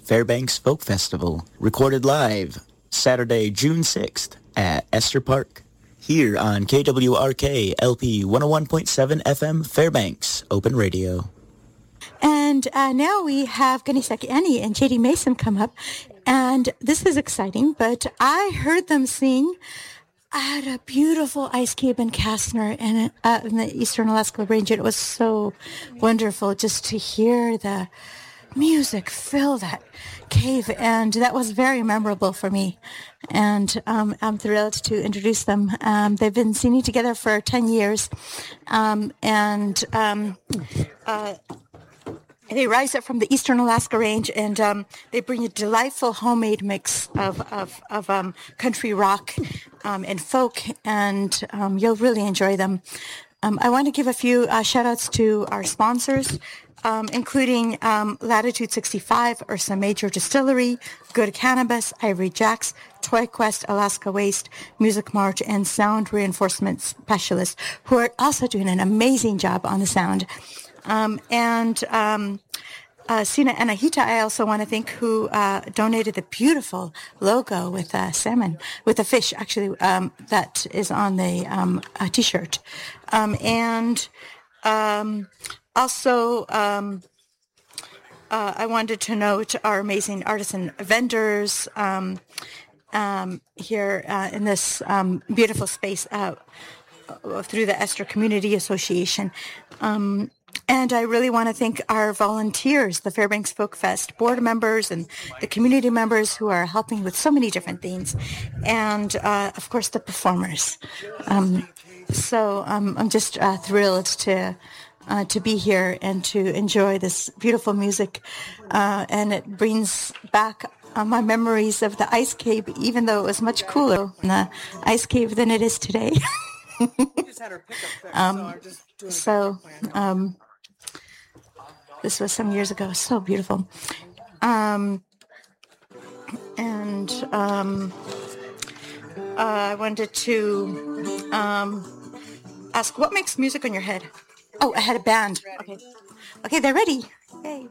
Fairbanks Folk Festival, recorded live Saturday, June 6th at Esther Park, here on KWRK LP 101.7 FM Fairbanks Open Radio. And now we have Ganesha Annie and J.D. Mason come up, and this is exciting, but I heard them sing at a beautiful ice cave in Kastner and in the Eastern Alaska Range. It was so wonderful just to hear the music fill that cave, and that was very memorable for me. And I'm thrilled to introduce them. They've been singing together for 10 years, they rise up from the Eastern Alaska Range, and they bring a delightful homemade mix of country rock and folk, and you'll really enjoy them. I want to give a few shout-outs to our sponsors, including Latitude 65, Ursa Major Distillery, Good Cannabis, Ivory Jacks, Toy Quest, Alaska Waste, Music Mart, and Sound Reinforcement Specialists, who are also doing an amazing job on the sound. Sina Anahita, I also want to thank, who donated the beautiful logo with salmon, with a fish, actually, that is on the T-shirt. Also, I wanted to note our amazing artisan vendors here in this beautiful space through the Esther Community Association. And I really want to thank our volunteers, the Fairbanks Folk Fest board members and the community members who are helping with so many different things. And, of course, the performers. So I'm just thrilled to be here and to enjoy this beautiful music. And it brings back my memories of the ice cave, even though it was much cooler in the ice cave than it is today. This was some years ago. So beautiful. I wanted to ask, what makes music on your head? Oh, I had a band. Okay, they're ready. Yay.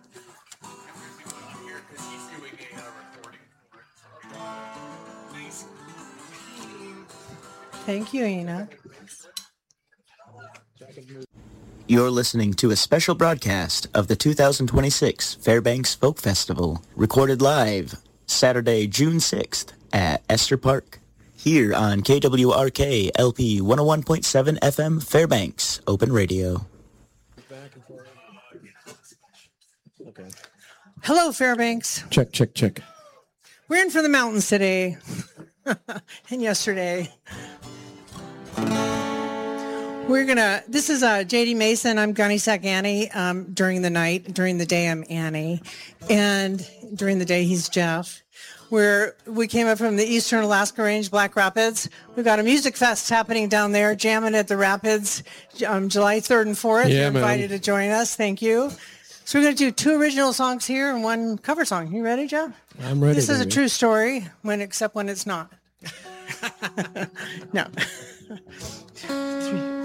Thank you, Ina. You're listening to a special broadcast of the 2026 Fairbanks Folk Festival, recorded live Saturday, June 6th at Esther Park, here on KWRK LP 101.7 FM Fairbanks Open Radio. Hello, Fairbanks. Check, check, check. We're in from the mountains today and yesterday. This is J.D. Mason. I'm Gunnysack Annie during the night. During the day, I'm Annie. And during the day, he's Jeff. We came up from the Eastern Alaska Range, Black Rapids. We've got a music fest happening down there, jamming at the Rapids, July 3rd and 4th. Yeah, You're invited to join us. Thank you. So we're going to do 2 original songs here and 1 cover song. You ready, Jeff? I'm ready. This is a true story, except when it's not. No. 3.